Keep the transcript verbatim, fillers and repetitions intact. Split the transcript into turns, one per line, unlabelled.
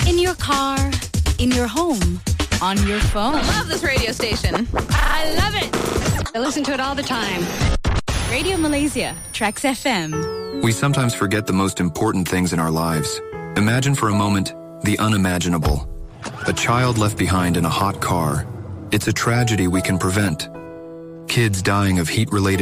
In your car, in your home, on your phone.
I love this radio station.
I love it.
I listen to it all the time.
Radio Malaysia, Trax F M.
We sometimes forget the most important things in our lives. Imagine for a moment the unimaginable. A child left behind in a hot car. It's a tragedy we can prevent. Kids dying of heat-related